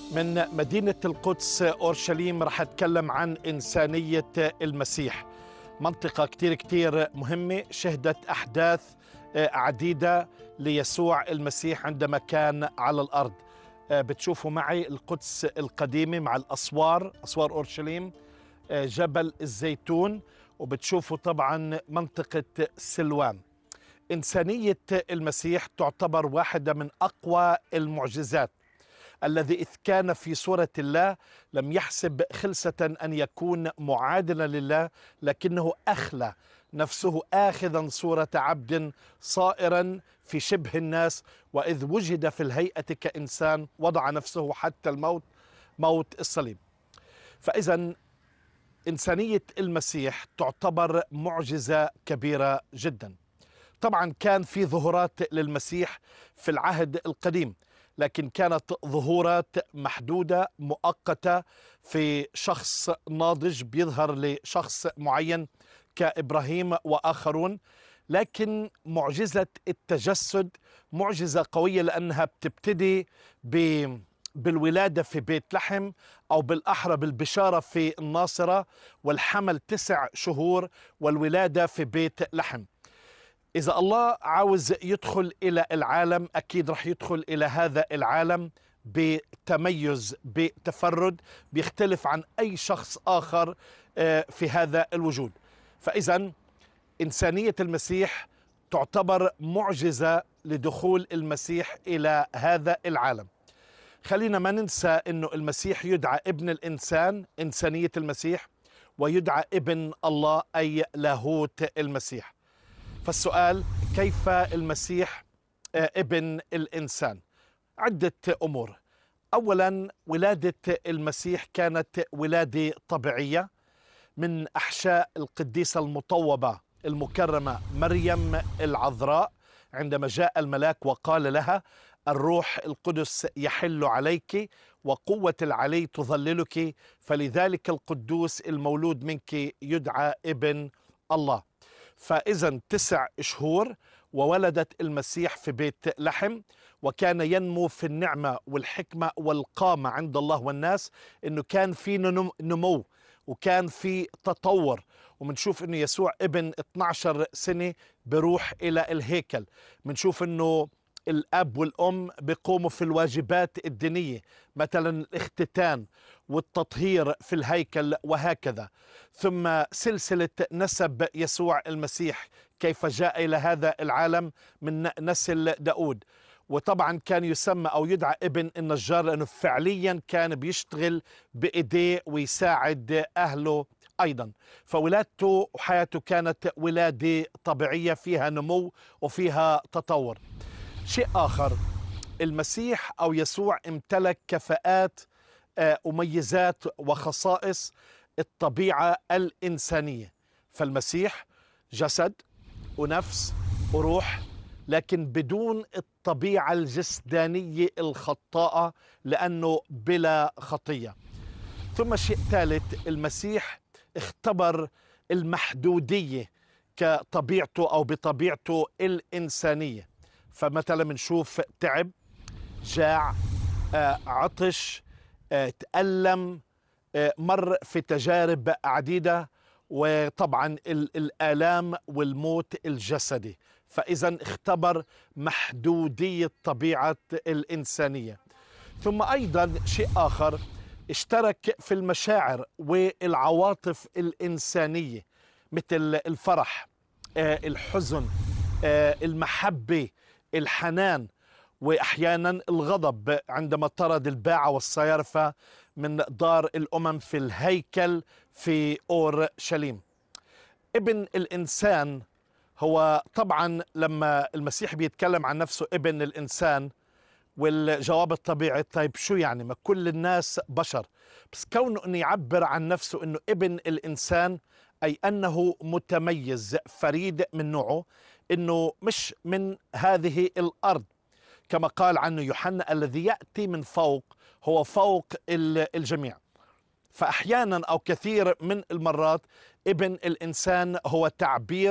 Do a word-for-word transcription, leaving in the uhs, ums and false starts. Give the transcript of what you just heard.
من مدينة القدس أورشليم رح أتكلم عن إنسانية المسيح. منطقة كتير كتير مهمة، شهدت أحداث عديدة ليسوع المسيح عندما كان على الأرض. بتشوفوا معي القدس القديمة مع الأسوار، أسوار أورشليم، جبل الزيتون، وبتشوفوا طبعا منطقة سلوان. إنسانية المسيح تعتبر واحدة من أقوى المعجزات، الذي إذ كان في صورة الله لم يحسب خلسة أن يكون معادلا لله، لكنه أخلى نفسه آخذا صورة عبد صائرا في شبه الناس، وإذ وجد في الهيئة كإنسان وضع نفسه حتى الموت، موت الصليب. فإذا إنسانية المسيح تعتبر معجزة كبيرة جدا. طبعا كان في ظهورات للمسيح في العهد القديم، لكن كانت ظهورات محدودة مؤقتة في شخص ناضج بيظهر لشخص معين كإبراهيم وآخرون. لكن معجزة التجسد معجزة قوية، لأنها بتبتدي ب بالولادة في بيت لحم، أو بالأحرى بالبشارة في الناصرة، والحمل تسع شهور والولادة في بيت لحم. إذا الله عاوز يدخل إلى العالم أكيد رح يدخل إلى هذا العالم بتميز، بتفرد، بيختلف عن أي شخص آخر في هذا الوجود. فإذا إنسانية المسيح تعتبر معجزة لدخول المسيح إلى هذا العالم. خلينا ما ننسى أنه المسيح يدعى ابن الإنسان، إنسانية المسيح، ويدعى ابن الله أي لاهوت المسيح. فالسؤال: كيف المسيح ابن الإنسان؟ عدة أمور. أولا، ولادة المسيح كانت ولادة طبيعية من أحشاء القديسة المطوبة المكرمة مريم العذراء، عندما جاء الملاك وقال لها: الروح القدس يحل عليك وقوة العلي تظللك، فلذلك القدوس المولود منك يدعى ابن الله. فإذا تسع شهور وولدت المسيح في بيت لحم، وكان ينمو في النعمة والحكمة والقامة عند الله والناس. إنه كان في نمو وكان في تطور، ومنشوف إنه يسوع ابن اثني عشر سنة بروح إلى الهيكل. منشوف إنه الأب والأم بيقوموا في الواجبات الدينية، مثلا الاختتان والتطهير في الهيكل وهكذا. ثم سلسلة نسب يسوع المسيح، كيف جاء إلى هذا العالم من نسل داود. وطبعا كان يسمى أو يدعى ابن النجار، لأنه فعليا كان بيشتغل بإيديه ويساعد أهله أيضا. فولادته وحياته كانت ولادة طبيعية فيها نمو وفيها تطور. شيء آخر، المسيح أو يسوع امتلك كفاءات وميزات وخصائص الطبيعة الإنسانية. فالمسيح جسد ونفس وروح، لكن بدون الطبيعة الجسدانية الخطاءة، لأنه بلا خطية. ثم شيء ثالث، المسيح اختبر المحدودية كطبيعته أو بطبيعته الإنسانية. فمثلا بنشوف تعب، جاع، عطش، تألم، مر في تجارب عديدة، وطبعا الآلام والموت الجسدي. فإذا اختبر محدودية طبيعة الإنسانية. ثم أيضا شيء آخر، اشترك في المشاعر والعواطف الإنسانية، مثل الفرح، الحزن، المحبة، الحنان، وأحيانا الغضب، عندما طرد الباعة والصيارفة من دار الأمم في الهيكل في أورشليم. ابن الإنسان هو طبعا لما المسيح بيتكلم عن نفسه ابن الإنسان، والجواب الطبيعي: طيب شو يعني؟ ما كل الناس بشر. بس كونه أنه يعبر عن نفسه أنه ابن الإنسان، أي أنه متميز فريد من نوعه، أنه مش من هذه الأرض، كما قال عنه يوحنا: الذي يأتي من فوق هو فوق الجميع. فأحيانا أو كثير من المرات ابن الإنسان هو تعبير